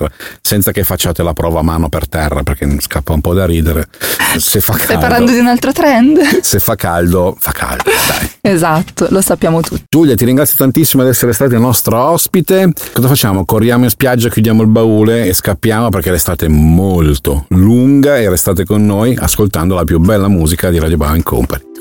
eccetera, senza che facciate la prova a mano per terra, perché mi scappa un po' da ridere. Se fa caldo, stai parlando di un altro trend? Se fa caldo, dai. Esatto, lo sappiamo tutti. Giulia, ti ringrazio tantissimo di essere stata nostra ospite. Cosa facciamo? Corriamo in spiaggia, chiudiamo il baule e scappiamo, perché l'estate è molto lunga, e restate con noi ascoltando la più bella musica di Radio Bauer & Company.